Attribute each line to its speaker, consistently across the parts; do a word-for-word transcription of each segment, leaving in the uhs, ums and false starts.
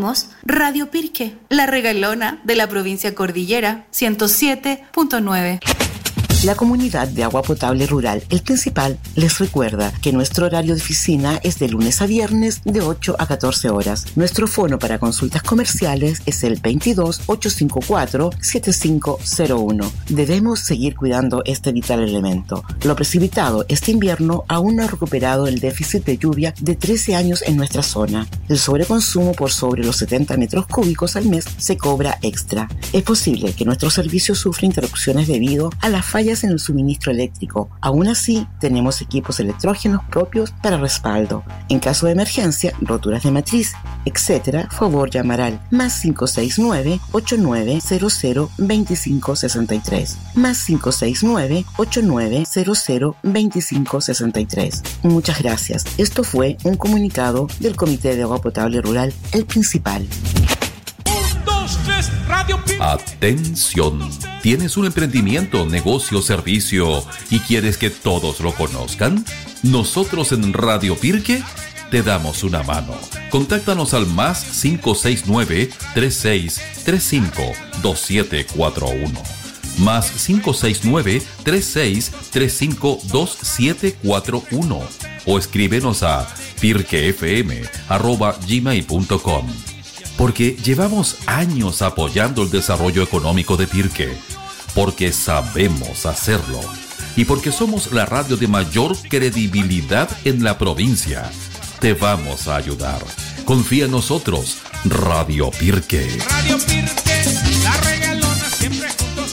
Speaker 1: Somos Radio Pirque, la regalona de la provincia Cordillera, ciento siete punto nueve.
Speaker 2: La Comunidad de Agua Potable Rural El Principal les recuerda que nuestro horario de oficina es de lunes a viernes de ocho a catorce horas. Nuestro fono para consultas comerciales es el veintidós, ochocientos cincuenta y cuatro, setenta y cinco cero uno. Debemos seguir cuidando este vital elemento. Lo precipitado este invierno aún no ha recuperado el déficit de lluvia de trece años en nuestra zona. El sobreconsumo por sobre los setenta metros cúbicos al mes se cobra extra. Es posible que nuestro servicio sufra interrupciones debido a las fallas en el suministro eléctrico. Aún así, tenemos equipos electrógenos propios para respaldo. En caso de emergencia, roturas de matriz, etcétera, favor llamar al más cinco seis nueve, ocho nueve cero cero, dos cinco seis tres. Más cinco seis nueve, ocho nueve cero cero, dos cinco seis tres. Muchas gracias. Esto fue un comunicado del Comité de Agua Potable Rural El Principal.
Speaker 3: Atención, ¿tienes un emprendimiento, negocio, servicio y quieres que todos lo conozcan? Nosotros en Radio Pirque te damos una mano. Contáctanos al más cinco seis nueve, tres seis tres cinco, dos siete cuatro uno. Más cinco seis nueve, tres seis tres cinco, dos siete cuatro uno. O escríbenos a pirquefm arroba gmail punto com. Porque llevamos años apoyando el desarrollo económico de Pirque, porque sabemos hacerlo y porque somos la radio de mayor credibilidad en la provincia. Te vamos a ayudar. Confía en nosotros, Radio Pirque.
Speaker 4: Radio Pirque, la regalona siempre juntos.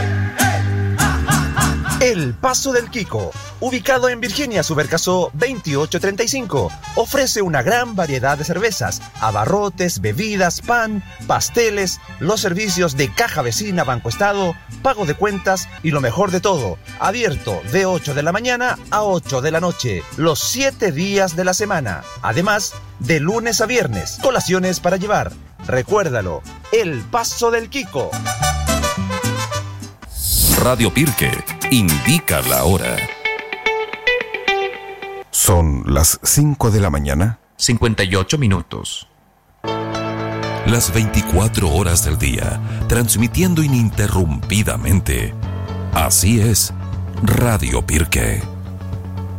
Speaker 5: El Paso del Quico, ubicado en Virginia Subercaso veintiocho treinta y cinco, ofrece una gran variedad de cervezas, abarrotes, bebidas, pan, pasteles, los servicios de caja vecina, Banco Estado, pago de cuentas y lo mejor de todo, abierto de ocho de la mañana a ocho de la noche, los siete días de la semana. Además, de lunes a viernes, colaciones para llevar. Recuérdalo, El Paso del Quico.
Speaker 3: Radio Pirque indica la hora.
Speaker 6: Son las cinco de la mañana.
Speaker 7: cincuenta y ocho minutos.
Speaker 3: Las veinticuatro horas del día, transmitiendo ininterrumpidamente. Así es, Radio Pirque.